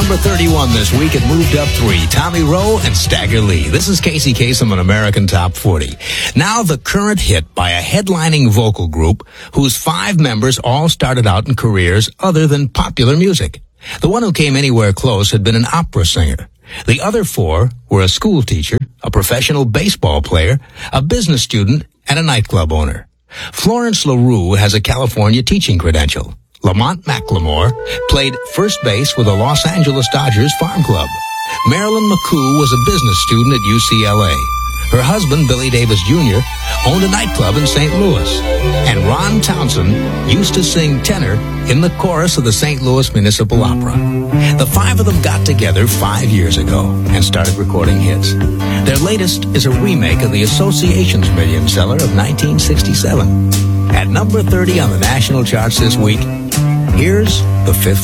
Number 31 this week, it moved up 3. Tommy Roe and Stagger Lee. This is Casey Kasem on American Top 40. Now the current hit by a headlining vocal group whose 5 members all started out in careers other than popular music. The one who came anywhere close had been an opera singer. The other 4 were a school teacher, a professional baseball player, a business student, and a nightclub owner. Florence LaRue has a California teaching credential. Lamont McLemore played first base with the Los Angeles Dodgers farm club. Marilyn McCoo was a business student at UCLA. Her husband, Billy Davis Jr., owned a nightclub in St. Louis. And Ron Townsend used to sing tenor in the chorus of the St. Louis Municipal Opera. The 5 of them got together 5 years ago and started recording hits. Their latest is a remake of the Association's million seller of 1967. At number 30 on the national charts this week, here's The Fifth